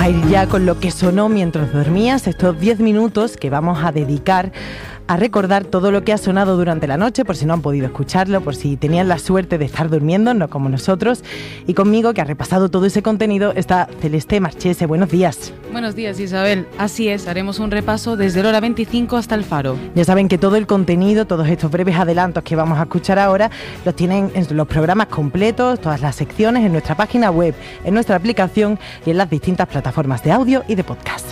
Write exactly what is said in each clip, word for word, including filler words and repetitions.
a ir ya con lo que sonó mientras dormías, estos diez minutos que vamos a dedicar a recordar todo lo que ha sonado durante la noche, por si no han podido escucharlo, por si tenían la suerte de estar durmiendo, no como nosotros. Y conmigo, que ha repasado todo ese contenido, está Celeste Marchese. Buenos días. Buenos días, Isabel. Así es, haremos un repaso desde el hora veinticinco hasta el Faro. Ya saben que todo el contenido, todos estos breves adelantos que vamos a escuchar ahora, los tienen en los programas completos, todas las secciones, en nuestra página web, en nuestra aplicación y en las distintas plataformas de audio y de podcast.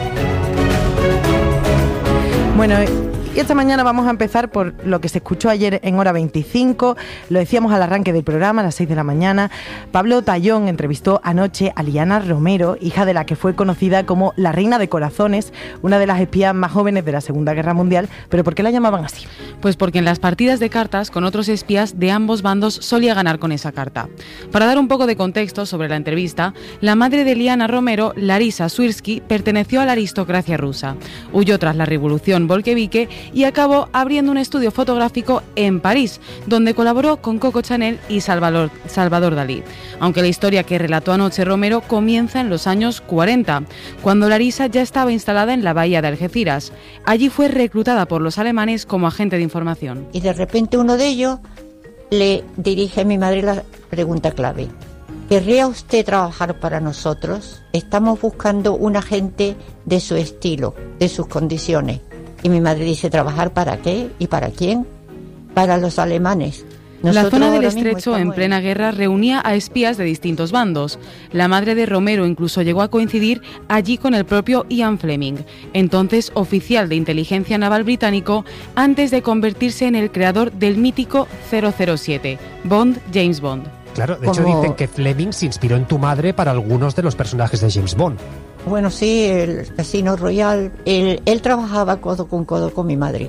Bueno, y esta mañana vamos a empezar por lo que se escuchó ayer en hora veinticinco, lo decíamos al arranque del programa, a las seis de la mañana. Pablo Tallón entrevistó anoche a Liana Romero, hija de la que fue conocida como la Reina de Corazones, una de las espías más jóvenes de la Segunda Guerra Mundial. ¿Pero por qué la llamaban así? Pues porque en las partidas de cartas con otros espías de ambos bandos solía ganar con esa carta. Para dar un poco de contexto sobre la entrevista, la madre de Liana Romero, Larisa Swirsky, perteneció a la aristocracia rusa. Huyó tras la revolución bolchevique y acabó abriendo un estudio fotográfico en París, donde colaboró con Coco Chanel y Salvador, Salvador Dalí. Aunque la historia que relató anoche Romero comienza en los años cuarenta, cuando Larisa ya estaba instalada en la bahía de Algeciras. Allí fue reclutada por los alemanes como agente de información. Y de repente uno de ellos le dirige a mi madre la pregunta clave. ¿Querría usted trabajar para nosotros? Estamos buscando un agente de su estilo, de sus condiciones. Y mi madre dice, ¿trabajar para qué? ¿Y para quién? Para los alemanes. Nosotros la zona del Estrecho, en plena guerra, reunía a espías de distintos bandos. La madre de Romero incluso llegó a coincidir allí con el propio Ian Fleming, entonces oficial de inteligencia naval británico, antes de convertirse en el creador del mítico cero cero siete, Bond, James Bond. Claro, de hecho Como... dicen que Fleming se inspiró en tu madre para algunos de los personajes de James Bond. Bueno, sí, el Casino Royale, él, él trabajaba codo con codo con mi madre.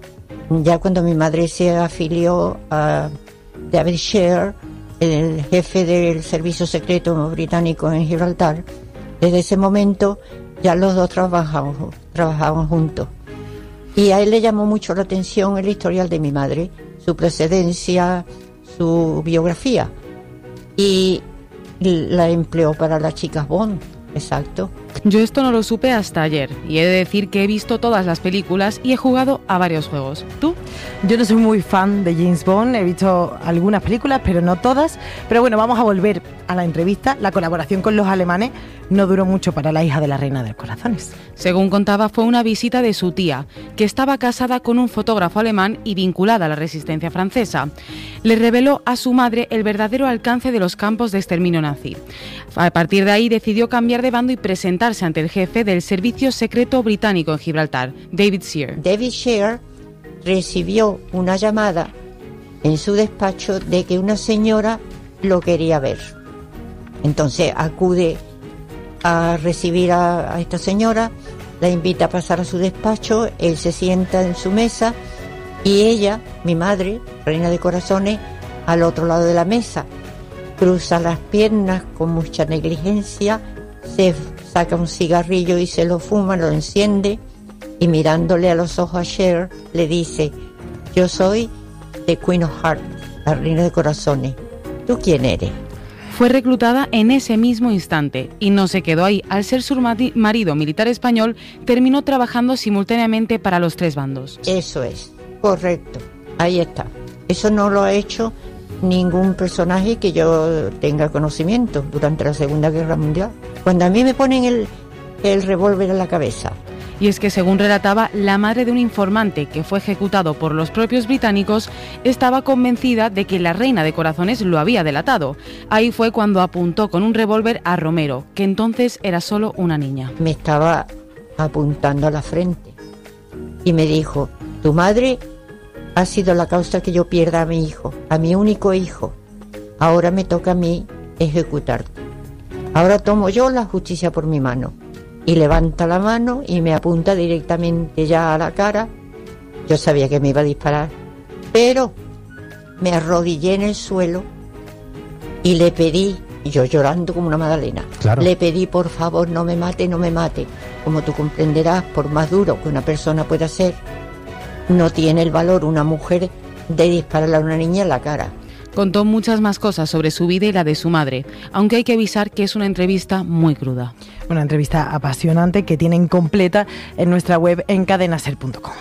Ya cuando mi madre se afilió a David Shear, el jefe del servicio secreto británico en Gibraltar, desde ese momento ya los dos trabajaban, trabajaban juntos. Y a él le llamó mucho la atención el historial de mi madre, su precedencia, su biografía. Y la empleó para las chicas Bond. Exacto. Yo esto no lo supe hasta ayer y he de decir que he visto todas las películas y he jugado a varios juegos. ¿Tú? Yo no soy muy fan de James Bond, he visto algunas películas, pero no todas. Pero bueno, vamos a volver a la entrevista. La colaboración con los alemanes no duró mucho para la hija de la Reina de Corazones. Según contaba, fue una visita de su tía, que estaba casada con un fotógrafo alemán y vinculada a la resistencia francesa. Le reveló a su madre el verdadero alcance de los campos de exterminio nazi. A partir de ahí decidió cambiar de bando y presentarse ante el jefe del servicio secreto británico en Gibraltar, David Shear. David Shear recibió una llamada en su despacho de que una señora lo quería ver. Entonces acude a recibir a, a esta señora, la invita a pasar a su despacho, él se sienta en su mesa y ella, mi madre, Reina de Corazones, al otro lado de la mesa, cruza las piernas con mucha negligencia, se saca un cigarrillo y se lo fuma, lo enciende y mirándole a los ojos a Cher le dice: yo soy The Queen of Hearts, la Reina de Corazones. ¿Tú quién eres? Fue reclutada en ese mismo instante y no se quedó ahí. Al ser su marido militar español, terminó trabajando simultáneamente para los tres bandos. Eso es, correcto, ahí está. Eso no lo ha hecho ningún personaje que yo tenga conocimiento durante la Segunda Guerra Mundial. Cuando a mí me ponen el, el revólver en la cabeza. Y es que, según relataba, la madre de un informante que fue ejecutado por los propios británicos estaba convencida de que la Reina de Corazones lo había delatado. Ahí fue cuando apuntó con un revólver a Romero, que entonces era solo una niña. Me estaba apuntando a la frente y me dijo: tu madre ha sido la causa que yo pierda a mi hijo, a mi único hijo. Ahora me toca a mí ejecutarte. Ahora tomo yo la justicia por mi mano. Y levanta la mano y me apunta directamente ya a la cara. Yo sabía que me iba a disparar, pero me arrodillé en el suelo y le pedí, yo llorando como una magdalena, claro. Le pedí: por favor, no me mate, no me mate. Como tú comprenderás, por más duro que una persona pueda ser, no tiene el valor una mujer de dispararle a una niña en la cara. Contó muchas más cosas sobre su vida y la de su madre, aunque hay que avisar que es una entrevista muy cruda. Una entrevista apasionante que tienen completa en nuestra web en cadena ser punto com.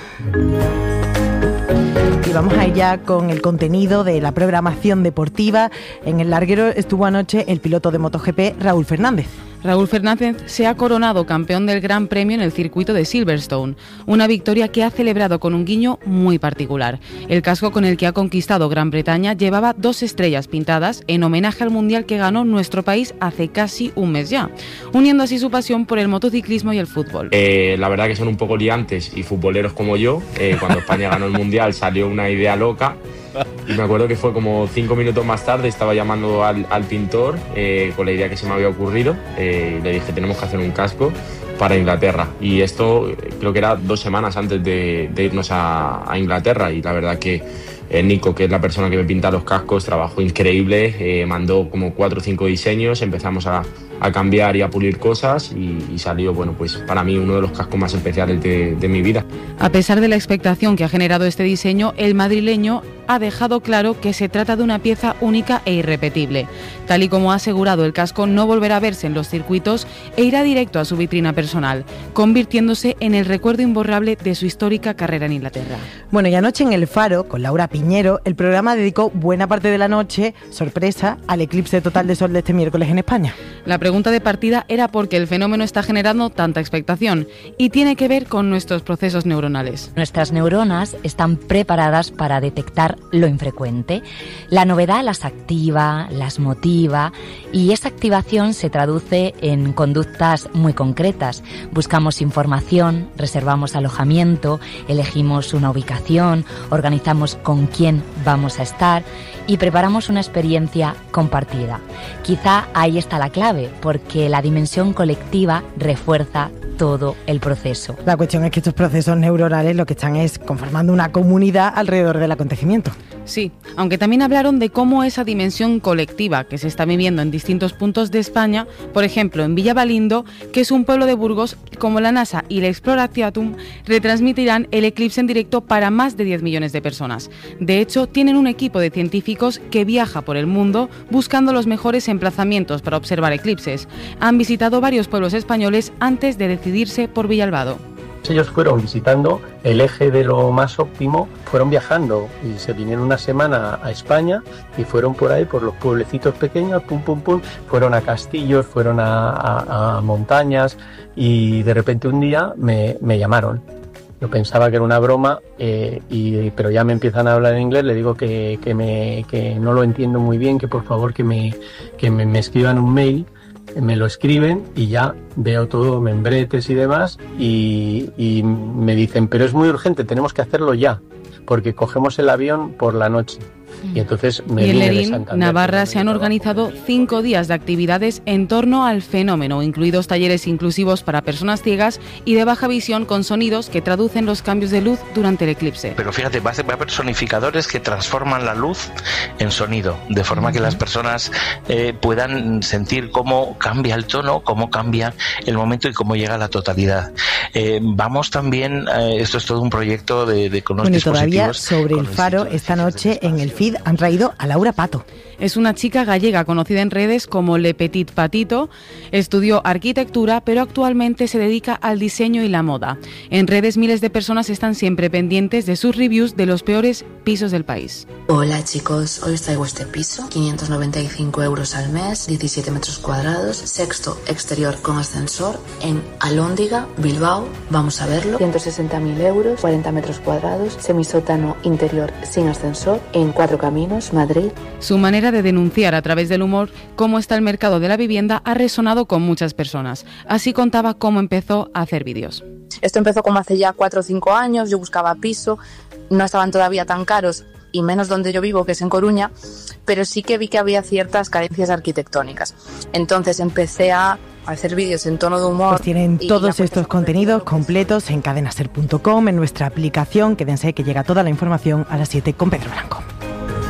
Y vamos a ir ya con el contenido de la programación deportiva. En el larguero estuvo anoche el piloto de MotoGP, Raúl Fernández. Raúl Fernández se ha coronado campeón del Gran Premio en el circuito de Silverstone, una victoria que ha celebrado con un guiño muy particular. El casco con el que ha conquistado Gran Bretaña llevaba dos estrellas pintadas en homenaje al mundial que ganó nuestro país hace casi un mes ya, uniendo así su pasión por el motociclismo y el fútbol. Eh, la verdad que son un poco liantes y futboleros como yo. Eh, cuando España ganó el mundial salió una idea loca. Y me acuerdo que fue como cinco minutos más tarde, estaba llamando al, al pintor eh, con la idea que se me había ocurrido. Eh, le dije, tenemos que hacer un casco para Inglaterra. Y esto eh, creo que era dos semanas antes de, de irnos a, a Inglaterra. Y la verdad que eh, Nico, que es la persona que me pinta los cascos, trabajó increíble. Eh, mandó como cuatro o cinco diseños, empezamos a, a cambiar y a pulir cosas. Y, y salió, bueno, pues para mí uno de los cascos más especiales de, de mi vida. A pesar de la expectación que ha generado este diseño, el madrileño ha dejado claro que se trata de una pieza única e irrepetible. Tal y como ha asegurado, el casco no volverá a verse en los circuitos e irá directo a su vitrina personal, convirtiéndose en el recuerdo imborrable de su histórica carrera en Inglaterra. Bueno, y anoche en El Faro, con Laura Piñero, el programa dedicó buena parte de la noche, sorpresa, al eclipse total de sol de este miércoles en España. La pregunta de partida era por qué el fenómeno está generando tanta expectación, y tiene que ver con nuestros procesos neuronales. Nuestras neuronas están preparadas para detectar lo infrecuente. La novedad las activa, las motiva, y esa activación se traduce en conductas muy concretas. Buscamos información, reservamos alojamiento, elegimos una ubicación, organizamos con quién vamos a estar y preparamos una experiencia compartida. Quizá ahí está la clave, porque la dimensión colectiva refuerza todo el proceso. La cuestión es que estos procesos neuronales lo que están es conformando una comunidad alrededor del acontecimiento. Sí, aunque también hablaron de cómo esa dimensión colectiva que se está viviendo en distintos puntos de España, por ejemplo en Villavalindo, que es un pueblo de Burgos, como la NASA y la Exploración retransmitirán el eclipse en directo para más de diez millones de personas. De hecho, tienen un equipo de científicos que viaja por el mundo buscando los mejores emplazamientos para observar eclipses. Han visitado varios pueblos españoles antes de decidirse por Villalbado. Ellos fueron visitando el eje de lo más óptimo, fueron viajando y se vinieron una semana a España y fueron por ahí, por los pueblecitos pequeños, pum, pum, pum, fueron a castillos, fueron a, a, a montañas y de repente un día me, me llamaron. Yo pensaba que era una broma, eh, y, pero ya me empiezan a hablar en inglés, le digo que, que, me, que no lo entiendo muy bien, que por favor que me, que me, me escriban un mail. Me lo escriben y ya veo todo, membretes y demás, y, y me dicen, pero es muy urgente, tenemos que hacerlo ya, porque cogemos el avión por la noche. Y entonces me y en vine de Lerín, Santander, Navarra, se han organizado cinco días de actividades en torno al fenómeno, incluidos talleres inclusivos para personas ciegas y de baja visión con sonidos que traducen los cambios de luz durante el eclipse. Pero fíjate, va a haber sonificadores que transforman la luz en sonido, de forma uh-huh. que las personas eh, puedan sentir cómo cambia el tono, cómo cambia el momento y cómo llega a la totalidad. Eh, vamos también, eh, esto es todo un proyecto de, de con los bueno, dispositivos. Todavía sobre el Faro, esta noche en el feed han traído a Laura Pato. Es una chica gallega conocida en redes como Le Petit Patito. Estudió arquitectura, pero actualmente se dedica al diseño y la moda. En redes miles de personas están siempre pendientes de sus reviews de los peores pisos del país. Hola chicos, hoy os traigo este piso, quinientos noventa y cinco euros al mes, diecisiete metros cuadrados, sexto exterior con ascensor en Alhóndiga, Bilbao, vamos a verlo. ciento sesenta mil euros, cuarenta metros cuadrados, semisótano interior sin ascensor en Cuatro Caminos, Madrid. Su manera de denunciar a través del humor cómo está el mercado de la vivienda ha resonado con muchas personas. Así contaba cómo empezó a hacer vídeos. Esto empezó como hace ya cuatro o cinco años, yo buscaba piso, no estaban todavía tan caros y menos donde yo vivo, que es en Coruña, pero sí que vi que había ciertas carencias arquitectónicas. Entonces empecé a hacer vídeos en tono de humor. Pues tienen todos estos contenidos completos en cadena ser punto com, en nuestra aplicación. Quédense que llega toda la información a las siete con Pedro Blanco.